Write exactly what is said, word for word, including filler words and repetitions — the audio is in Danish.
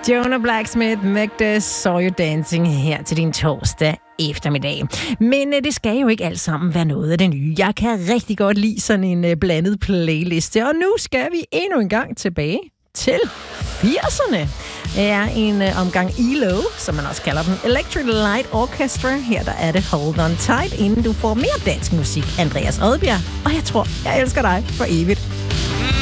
Jonah Blacksmith, Magda Saw You Dancing her til din torsdag eftermiddag. Men det skal jo ikke alt sammen være noget af det nye. Jeg kan rigtig godt lide sådan en blandet playliste, og nu skal vi endnu en gang tilbage til firserne. Det er en omgang E L O, som man også kalder den, Electric Light Orchestra. Her der er det Hold On Tight, inden du får mere dansk musik. Andreas Odbjerg, og jeg tror, jeg elsker dig for evigt.